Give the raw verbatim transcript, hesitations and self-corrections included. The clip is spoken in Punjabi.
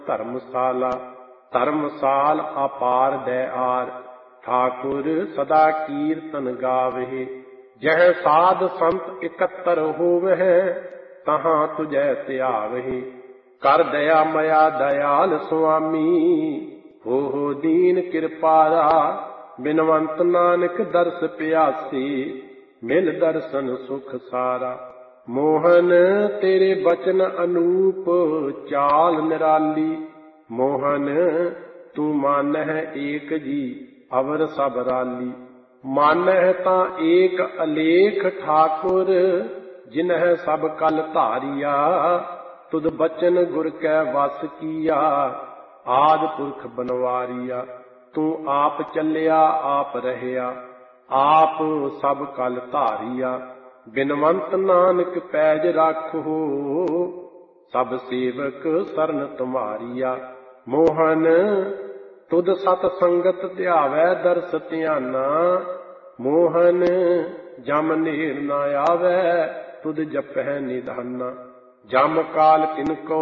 ਧਰਮਸ਼ਾਲਾ। ਧਰਮਸਾਲ ਅਪਾਰ ਦੈ ਆਰ, ਠਾਕੁਰ ਸਦਾ ਕੀਰਤਨ ਗਾਵਹਿ। ਜਹ ਸਾਧ ਸੰਤ ਇਕੱਤਰ ਹੋਵਹਿ, ਤਹਾਂ ਤੁਝੈ ਧਿਆਵਹਿ। ਕਰ ਦਇਆ ਮਇਆ ਦਇਆਲ ਸੁਆਮੀ, ਹੋ ਹੋ ਦੀਨ ਕਿਰਪਾਰਾ। ਬਿਨਵੰਤ ਨਾਨਕ ਦਰਸ ਪਿਆਸੀ, ਮਿਲ ਦਰਸ਼ਨ ਸੁਖ ਸਾਰਾ। ਮੋਹਨ ਤੇਰੇ ਬਚਨ ਅਨੂਪ, ਚਾਲ ਨਿਰਾਲੀ। ਮੋਹਨ ਤੂੰ ਮਾਨਹਿ ਏਕ ਜੀ, ਅਵਰ ਸਭ ਰਾਲੀ। ਮਾਨਹਿ ਤਾਂ ਏਕ ਅਲੇਖ ਠਾਕੁਰ, ਜਿਨਹਿ ਸਭ ਕਲ ਧਾਰਿਆ। ਤੁਧ ਬਚਨ ਗੁਰ ਕੈ ਵਸ ਕੀਆ, ਆਦਿ ਪੁਰਖ ਬਨਵਾਰੀਆ। ਤੂੰ ਆਪ ਚੱਲਿਆ ਆਪ ਰਹਿਆ, ਆਪ ਸਭ ਕਲ ਧਾਰਿਆ। ਬਿਨਵੰਤ ਨਾਨਕ ਪੈਜ ਰਾਖੋ, ਸਭ ਸੇਵਕ ਸਰਨ ਤੁਮਾਰੀਆ। ਮੋਹਨ ਤੁਧ ਸਤ ਸੰਗਤ ਧਿਆਵੈ ਦਰਸ ਧਿਆਨਾ। ਮੋਹਨ ਜਮ ਨੇੜ ਨ ਆਵੈ, ਤੁਧ ਜਪਹਿ ਨਿਧਾਨਾ। ਜਮ ਕਾਲ ਤਿਨ ਕੋ